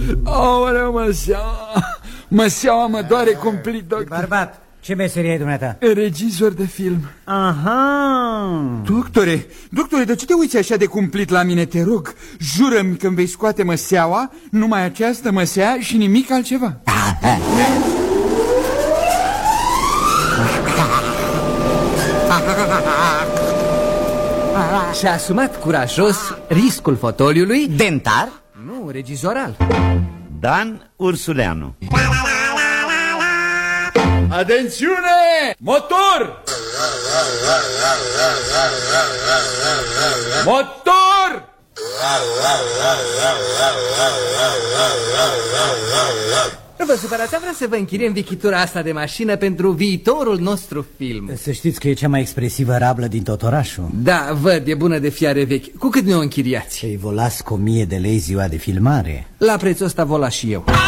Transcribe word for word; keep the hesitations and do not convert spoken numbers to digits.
Aoleu, măseaua, măseaua mă doare cumplit, doctor. Bărbat, ce meserie ai dumneata? Regizor de film. Aha. Doctore, doctore, de ce te uiți așa de cumplit la mine, te rog? Jură-mi că îmi vei scoate măseaua, numai această măsea și nimic altceva. Și-a asumat curajos riscul fotoliului dentar? Nu, regizoral. Dan Ursuleanu. Atențiune! Motor! Motor! Nu vă supărați, vreau să vă închiriem vechitura asta de mașină pentru viitorul nostru film. Să știți că e cea mai expresivă rablă din tot orașul. Da, văd, e bună de fiare vechi. Cu cât ne-o închiriați? Îi vă las cu o mie de lei ziua de filmare. La prețul ăsta vă las și eu.